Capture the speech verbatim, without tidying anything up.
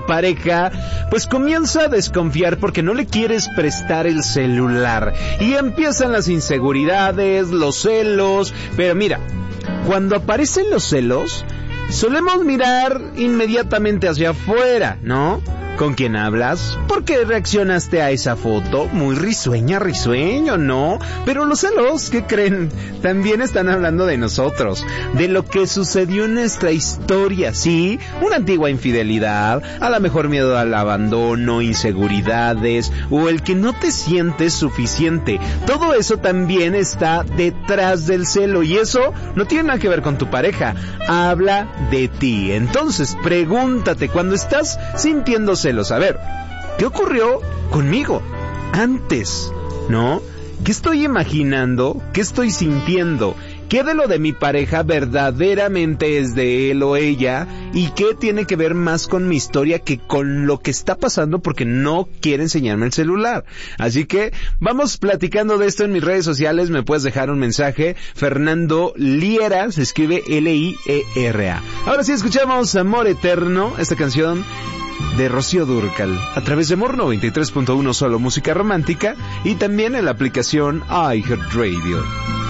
pareja pues comienza a desconfiar porque no le quieres prestar el celular y empiezan las inseguridades, los celos. Pero mira, cuando aparecen los celos solemos mirar inmediatamente hacia afuera, ¿no? ¿Con quién hablas? ¿Por qué reaccionaste a esa foto? Muy risueña, risueño, ¿no? Pero los celos, ¿qué creen? También están hablando de nosotros, de lo que sucedió en nuestra historia, ¿sí? Una antigua infidelidad, a lo mejor miedo al abandono, inseguridades, o el que no te sientes suficiente. Todo eso también está detrás del celo, y eso no tiene nada que ver con tu pareja. Habla de ti. Entonces, pregúntate, cuando estás sintiendo celos, a ver, ¿qué ocurrió conmigo antes? ¿No? ¿Qué estoy imaginando? ¿Qué estoy sintiendo? ¿Qué de lo de mi pareja verdaderamente es de él o ella? ¿Y qué tiene que ver más con mi historia que con lo que está pasando porque no quiere enseñarme el celular? Así que vamos platicando de esto en mis redes sociales. Me puedes dejar un mensaje. Fernando Liera, se escribe L I E R A. Ahora sí escuchamos Amor Eterno, esta canción de Rocío Dúrcal, a través de Amor noventa y tres punto uno, solo música romántica, y también en la aplicación iHeartRadio.